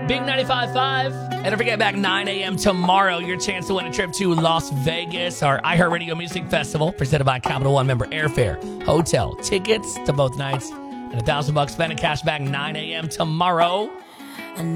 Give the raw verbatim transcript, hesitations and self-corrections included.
Big ninety-five point five. And don't forget, back nine a.m. tomorrow, your chance to win a trip to Las Vegas, our iHeartRadio Music Festival, presented by Capital One. Member airfare, hotel, tickets to both nights, and a thousand bucks spent in cash back nine a.m. tomorrow.